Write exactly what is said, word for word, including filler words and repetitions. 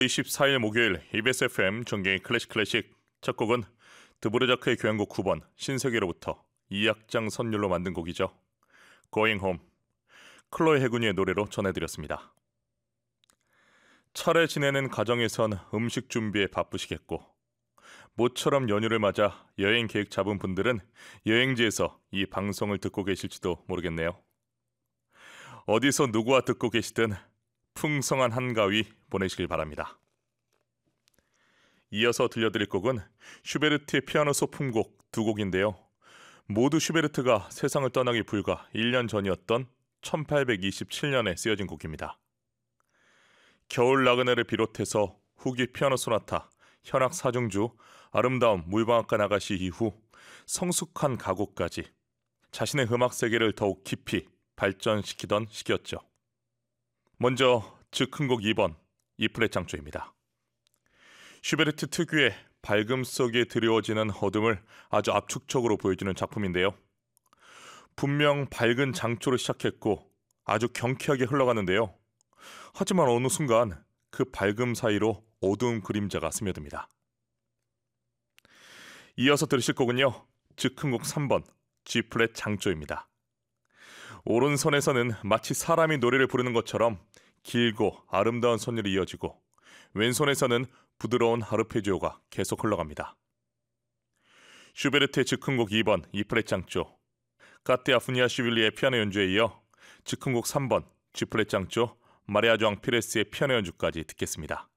이십사일 목요일 이비에스 에프엠 정경의 클래식 클래식. 첫 곡은 드보르자크의 교향곡 구 번 신세계로부터 이악장 선율로 만든 곡이죠. Going Home, 클로에 해군이의 노래로 전해드렸습니다. 차례 지내는 가정에선 음식 준비에 바쁘시겠고, 모처럼 연휴를 맞아 여행 계획 잡은 분들은 여행지에서 이 방송을 듣고 계실지도 모르겠네요. 어디서 누구와 듣고 계시든 풍성한 한가위 보내시길 바랍니다. 이어서 들려드릴 곡은 슈베르트의 피아노 소품곡 두 곡인데요. 모두 슈베르트가 세상을 떠나기 불과 일 년 전이었던 천팔백이십칠 년에 쓰여진 곡입니다. 겨울 나그네를 비롯해서 후기 피아노 소나타, 현악 사중주, 아름다운 물방앗간 아가씨 이후 성숙한 가곡까지 자신의 음악 세계를 더욱 깊이 발전시키던 시기였죠. 먼저 즉흥곡 이 번 이플랫 장조입니다. 슈베르트 특유의 밝음 속에 드리워지는 어둠을 아주 압축적으로 보여주는 작품인데요. 분명 밝은 장조로 시작했고 아주 경쾌하게 흘러가는데요. 하지만 어느 순간 그 밝음 사이로 어두운 그림자가 스며듭니다. 이어서 들으실 곡은요, 즉흥곡 삼 번 G플랫 장조입니다. 오른손에서는 마치 사람이 노래를 부르는 것처럼 길고 아름다운 선율이 이어지고, 왼손에서는 부드러운 아르페지오가 계속 흘러갑니다. 슈베르트의 즉흥곡 이 번 이플랫 장조, 카테 아프니아시빌리의 피아노 연주에 이어 즉흥곡 삼 번 G플랫 장조, 마리아 조앙 피레스의 피아노 연주까지 듣겠습니다.